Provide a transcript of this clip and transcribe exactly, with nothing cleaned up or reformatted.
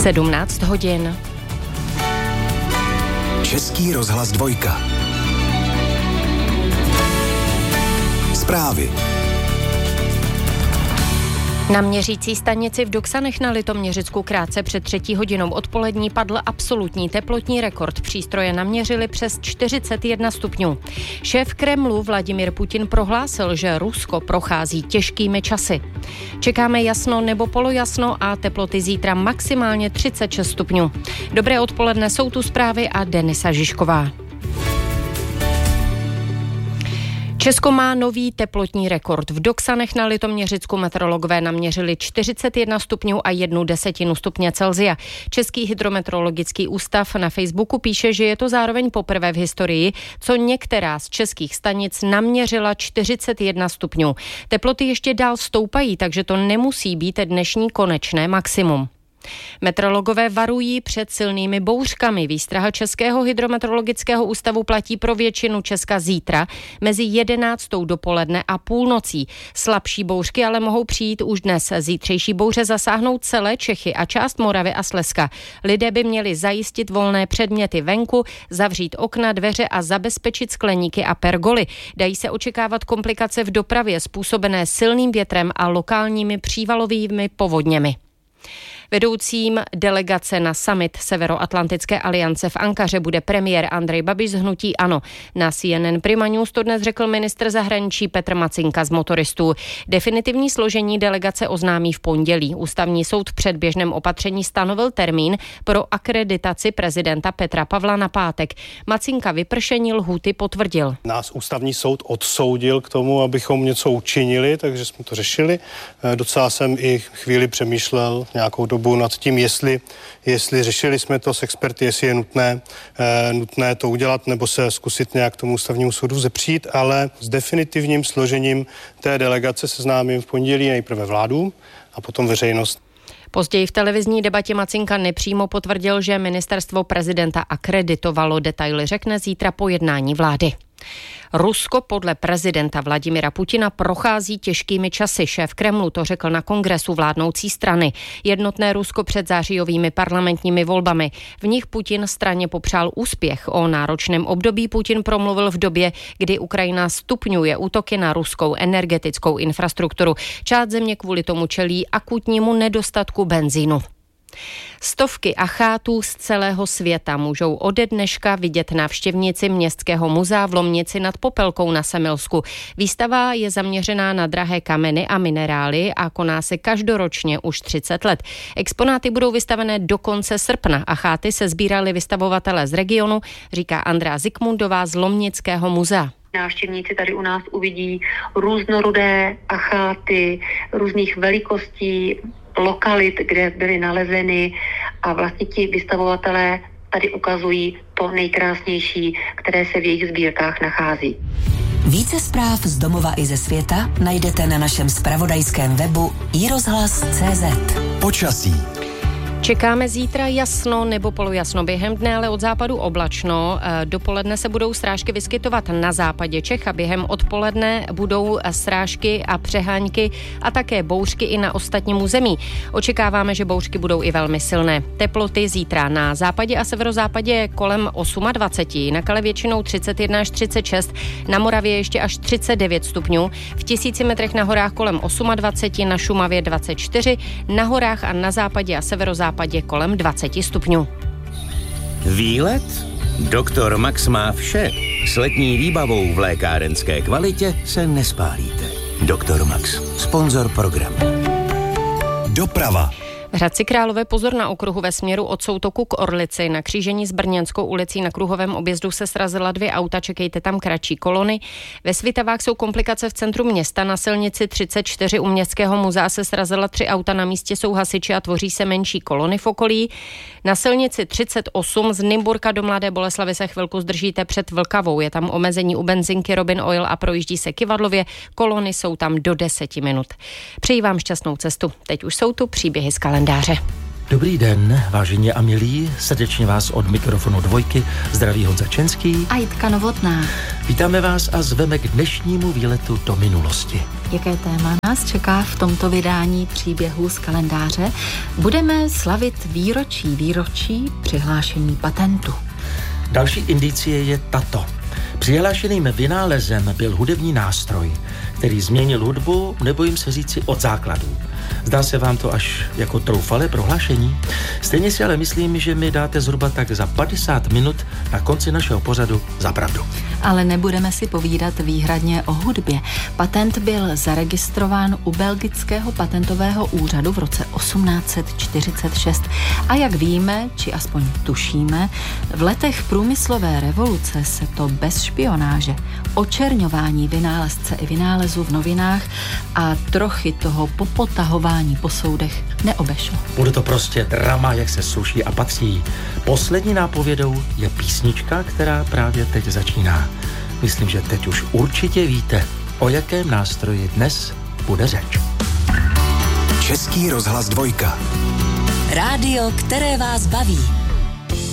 sedmnáct hodin. Český rozhlas dvojka. Zprávy. Na měřící stanici v Doksanech na Litoměřicku krátce před třetí hodinou odpolední padl absolutní teplotní rekord. Přístroje naměřily přes čtyřicet jedna stupňů. Šéf Kremlu Vladimír Putin prohlásil, že Rusko prochází těžkými časy. Čekáme jasno nebo polojasno a teploty zítra maximálně třicet šest stupňů. Dobré odpoledne, jsou tu zprávy a Denisa Žižková. Česko má nový teplotní rekord. V Doksanech na Litoměřicku meteorologové naměřili čtyřicet jedna stupňů a jednu desetinu stupně Celsia. Český hydrometeorologický ústav na Facebooku píše, že je to zároveň poprvé v historii, co některá z českých stanic naměřila čtyřicet jedna stupňů. Teploty ještě dál stoupají, takže to nemusí být dnešní konečné maximum. Meteorologové varují před silnými bouřkami. Výstraha Českého hydrometeorologického ústavu platí pro většinu Česka zítra mezi jedenáctou dopoledne a půlnocí. Slabší bouřky ale mohou přijít už dnes. Zítřejší bouře zasáhnou celé Čechy a část Moravy a Slezska. Lidé by měli zajistit volné předměty venku, zavřít okna, dveře a zabezpečit skleníky a pergoly. Dají se očekávat komplikace v dopravě způsobené silným větrem a lokálními přívalovými povodněmi. Vedoucím delegace na summit Severoatlantické aliance v Ankaře bude premiér Andrej Babiš z hnutí ANO. Na C N N Prima News to dnes řekl ministr zahraničí Petr Macinka z Motoristů. Definitivní složení delegace oznámí v pondělí. Ústavní soud v předběžném opatření stanovil termín pro akreditaci prezidenta Petra Pavla na pátek. Macinka vypršení lhůty potvrdil. Nás ústavní soud odsoudil k tomu, abychom něco učinili, takže jsme to řešili. Docela jsem i chvíli přemýšlel nějakou dobu nad tím, jestli, jestli řešili jsme to s experty, jestli je nutné, eh, nutné to udělat nebo se zkusit nějak tomu ústavnímu soudu zepřít, ale s definitivním složením té delegace seznámím v pondělí nejprve vládu a potom veřejnost. Později v televizní debatě Macinka nepřímo potvrdil, že ministerstvo prezidenta akreditovalo. Detaily řekne zítra po jednání vlády. Rusko podle prezidenta Vladimira Putina prochází těžkými časy. Šéf Kremlu to řekl na kongresu vládnoucí strany. Jednotné Rusko před zářijovými parlamentními volbami. V nich Putin straně popřál úspěch. O náročném období Putin promluvil v době, kdy Ukrajina stupňuje útoky na ruskou energetickou infrastrukturu. Část země kvůli tomu čelí akutnímu nedostatku benzínu. Stovky achátů z celého světa můžou ode dneška vidět návštěvníci Městského muzea v Lomnici nad Popelkou na Semilsku. Výstava je zaměřená na drahé kameny a minerály a koná se každoročně už třicet let. Exponáty budou vystavené do konce srpna. Acháty se sbírali vystavovatelé z regionu, říká Andrea Zikmundová z Lomnického muzea. Návštěvníci tady u nás uvidí různorodé acháty, různých velikostí, lokalit, kde byly nalezeny a vlastně ti vystavovatelé tady ukazují to nejkrásnější, které se v jejich sbírkách nachází. Více zpráv z domova i ze světa najdete na našem zpravodajském webu i rozhlas tečka cé zet. Počasí. Čekáme zítra jasno nebo polojasno během dne, ale od západu oblačno. Dopoledne se budou srážky vyskytovat na západě Čech a během odpoledne budou srážky a přehánky a také bouřky i na ostatním území. Očekáváme, že bouřky budou i velmi silné. Teploty zítra na západě a severozápadě kolem dvacet osm, jinak ale většinou třicet jedna až třicet šest, na Moravě ještě až třicet devět stupňů, v tisíci metrech na horách kolem dvacet osm, na Šumavě dvacet čtyři, na horách a na západě a severozápadě kolem dvacet stupňů. Výlet? Doktor Max má vše. S letní výbavou v lékárenské kvalitě se nespálíte. Doktor Max, sponzor programu. Doprava. V Hradci Králové pozor na okruhu ve směru od Soutoku k Orlici. Na křížení s Brněnskou ulicí na kruhovém objezdu se srazila dvě auta, čekejte tam kratší kolony. Ve Svitavách jsou komplikace v centru města. Na silnici třicet čtyři u Městského muzea se srazila tři auta, na místě jsou hasiči a tvoří se menší kolony v okolí. Na silnici třicet osm z Nymburka do Mladé Boleslavi se chvilku zdržíte před Vlkavou. Je tam omezení u benzinky Robin Oil a projíždí se Kyvadlově. Kolony jsou tam do deseti minut. Přeji vám šťastnou cestu. Teď už jsou tu příběhy z kalendáře. Dobrý den, vážení a milí, srdečně vás od mikrofonu Dvojky zdraví Honza Čenský a Jitka Novotná. Vítáme vás a zveme k dnešnímu výletu do minulosti. Jaké téma nás čeká v tomto vydání příběhů z kalendáře? Budeme slavit výročí výročí přihlášení patentu. Další indicie je tato. Přihlášeným vynálezem byl hudební nástroj, který změnil hudbu, nebojím se říci, od základů. Zdá se vám to až jako troufalé prohlášení? Stejně si ale myslím, že mi dáte zhruba tak za padesát minut na konci našeho pořadu za pravdu. Ale nebudeme si povídat výhradně o hudbě. Patent byl zaregistrován u belgického patentového úřadu v roce osmnáct set čtyřicet šest. A jak víme, či aspoň tušíme, v letech průmyslové revoluce se to bez špionáže, očerňování vynálezce i vynálezu v novinách a trochy toho popotahování po soudech neobešlo. Bude to prostě drama, jak se sluší a patří. Poslední nápovědou je písnička, která právě teď začíná. Myslím, že teď už určitě víte, o jakém nástroji dnes bude řeč. Český rozhlas Dvojka. Rádio, které vás baví.